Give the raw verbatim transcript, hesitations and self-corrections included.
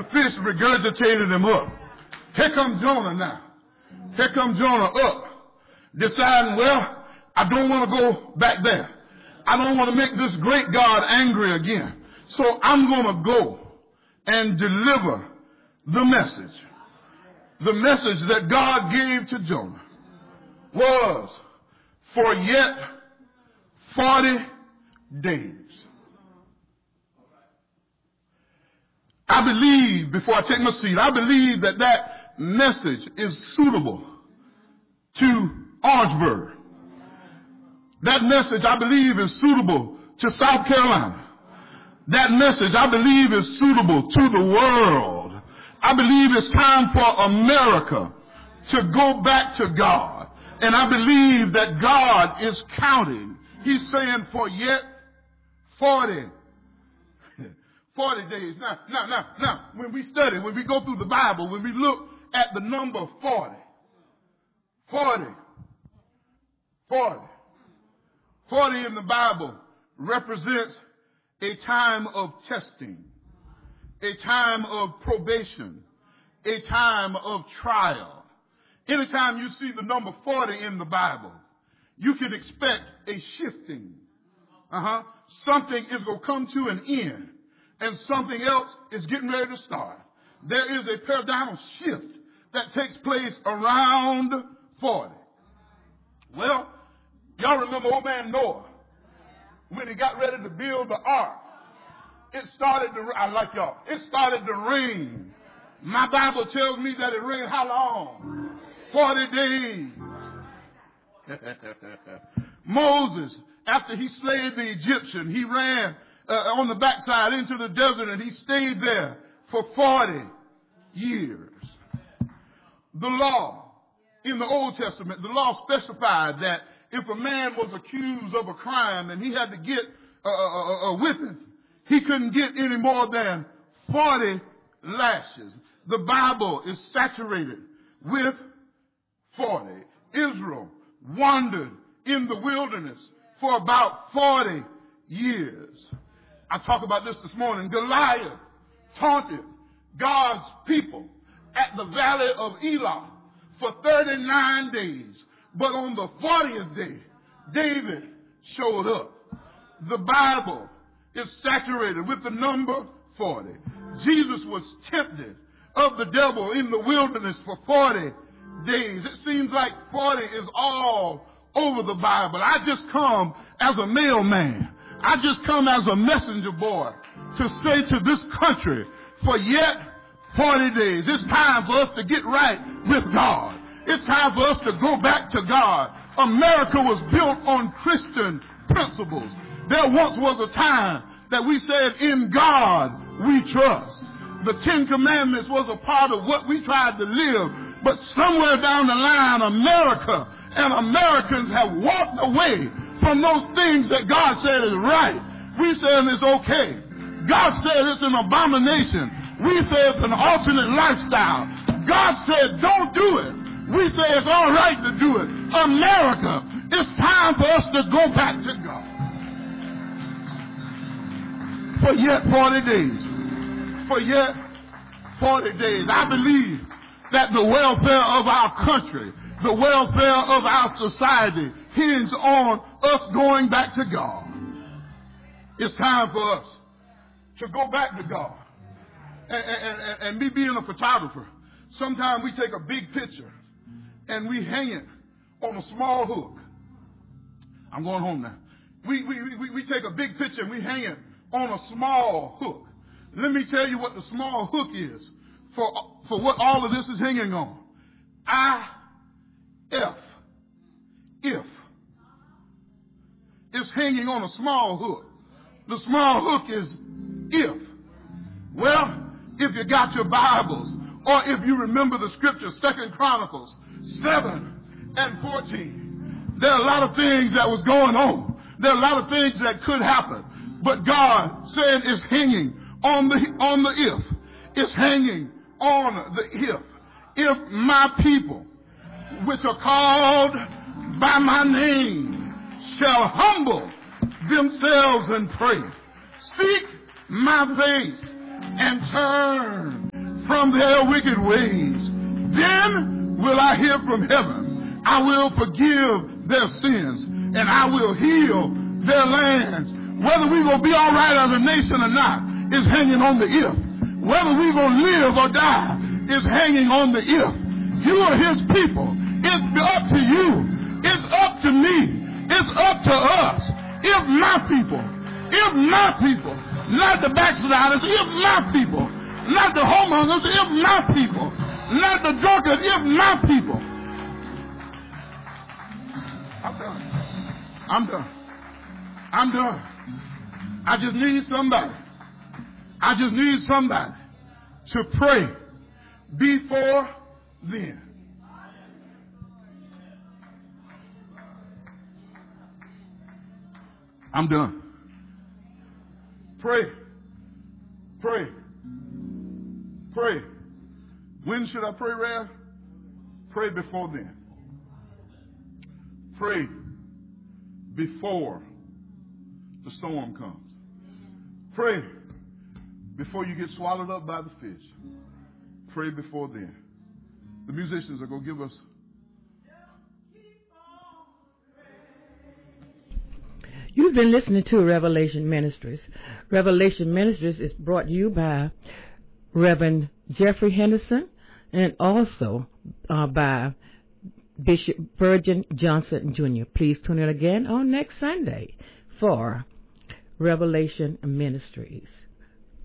the fish regurgitated him up. Here comes Jonah now. Here comes Jonah up, deciding, well, I don't want to go back there. I don't want to make this great God angry again. So I'm going to go and deliver the message. The message that God gave to Jonah was for yet forty days. I believe, before I take my seat, I believe that that message is suitable to Orangeburg. That message, I believe, is suitable to South Carolina. That message, I believe, is suitable to the world. I believe it's time for America to go back to God. And I believe that God is counting. He's saying for yet forty, forty days. Now, now, now, now, when we study, when we go through the Bible, when we look at the number forty, forty, forty, forty in the Bible represents a time of testing, a time of probation, a time of trial. Anytime you see the number forty in the Bible, you can expect a shifting. Uh-huh. Something is going to come to an end, and something else is getting ready to start. There is a paradigm shift that takes place around forty. Well, y'all remember old man Noah, when he got ready to build the ark. It started to, I like y'all, it started to rain. My Bible tells me that it rained how long? forty days. Moses, after he slayed the Egyptian, he ran uh, on the backside into the desert, and he stayed there for forty years. The law in the Old Testament, the law specified that if a man was accused of a crime and he had to get a, a, a whipping, he couldn't get any more than forty lashes. The Bible is saturated with forty. Israel wandered in the wilderness for about forty years. I talk about this this morning. Goliath taunted God's people at the valley of Elah for thirty-nine days. But on the fortieth day, David showed up. The Bible is saturated with the number forty. Jesus was tempted of the devil in the wilderness for forty days. It seems like forty is all over the Bible. I just come as a mailman. I just come as a messenger boy to say to this country, for yet forty days, it's time for us to get right with God. It's time for us to go back to God. America was built on Christian principles. There once was a time that we said, in God we trust. The Ten Commandments was a part of what we tried to live. But somewhere down the line, America and Americans have walked away from those things that God said is right. We said it's okay. God said it's an abomination. We say it's an alternate lifestyle. God said don't do it. We say it's all right to do it. America, it's time for us to go back to God. For yet forty days. For yet forty days. I believe that the welfare of our country, the welfare of our society hinges on us going back to God. It's time for us to go back to God. And, and, and, and me being a photographer, sometimes we take a big picture and we hang it on a small hook. I'm going home now. We, we, we, we take a big picture and we hang it on a small hook. Let me tell you what the small hook is for, for what all of this is hanging on. I, F, if. It's hanging on a small hook. The small hook is if. Well, if you got your Bibles, or if you remember the scripture, Second Chronicles seven and fourteen, there are a lot of things that was going on. There are a lot of things that could happen. But God said it's hanging on the, on the if. It's hanging on the if. If my people, which are called by my name, shall humble themselves and pray, seek my face and turn from their wicked ways. Then will I hear from heaven. I will forgive their sins, and I will heal their lands. Whether we're going to be all right as a nation or not is hanging on the if. Whether we're going to live or die is hanging on the if. You are his people. It's up to you. It's up to me. It's up to us. If my people, if my people, not the backsliders, if my people, not the homemongers, if my people, not the drunkards, if my people. I'm done. I'm done. I'm done. I just need somebody. I just need somebody to pray before then. I'm done. Pray. Pray. Pray. When should I pray, Rev? Pray before then. Pray before the storm comes. Pray before you get swallowed up by the fish. Pray before then. The musicians are going to give us. You've been listening to Revelation Ministries. Revelation Ministries is brought to you by Reverend Jeffrey Henderson and also uh, by Bishop Virgin Johnson Junior Please tune in again on next Sunday for Revelation Ministries.